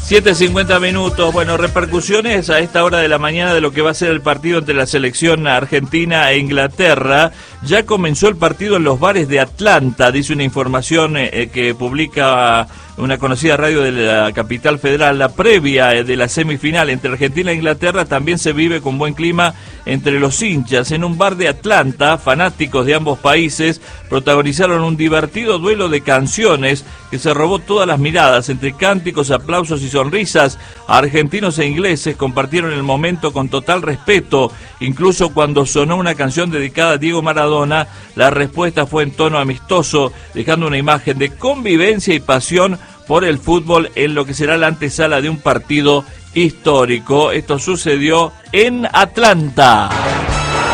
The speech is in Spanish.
7:50. Bueno, repercusiones a esta hora de la mañana de lo que va a ser el partido entre la selección argentina e Inglaterra. Ya comenzó el partido en los bares de Atlanta, dice una información que publica una conocida radio de la capital federal. La previa de la semifinal entre Argentina e Inglaterra también se vive con buen clima entre los hinchas. En un bar de Atlanta, fanáticos de ambos países protagonizaron un divertido duelo de canciones que se robó todas las miradas. Entre cánticos, aplausos y sonrisas, argentinos e ingleses compartieron el momento con total respeto. Incluso cuando sonó una canción dedicada a Diego Maradona, la respuesta fue en tono amistoso, dejando una imagen de convivencia y pasión por el fútbol en lo que será la antesala de un partido histórico. Esto sucedió en Atlanta.